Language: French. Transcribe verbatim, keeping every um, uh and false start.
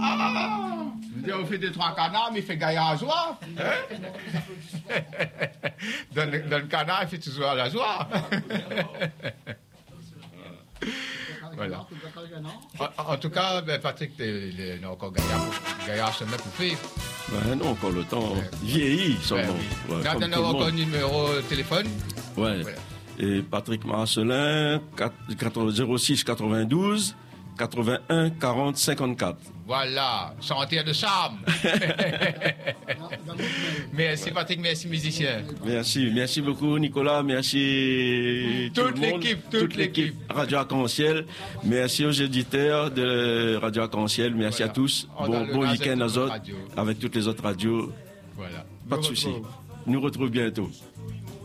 Ah, on fait des trois canards, mais il fait gaillard à joie. Hein? dans, le, dans le canard, il fait toujours à la joie. Voilà. En, en tout cas, ben, Patrick, il est encore gaillard, gaillard semaine pour faire. Ben non, encore le temps ouais. vieillit seulement. Ben, oui. Ouais, on a encore un numéro de téléphone. Ouais. Voilà. Et Patrick Marcelin, zéro six quatre-vingt-douze quatre-vingt-un quarante cinquante-quatre. Voilà, chantier de charme. Merci Patrick, merci musicien. Merci, merci beaucoup Nicolas, merci toute l'équipe, toute, toute l'équipe. Radio Arc-en-Ciel, merci aux éditeurs de Radio Arc-en-Ciel, merci voilà. à tous. On bon bon week-end aux autres, avec toutes les autres radios. Voilà. Pas de soucis. Nous retrouvons bientôt.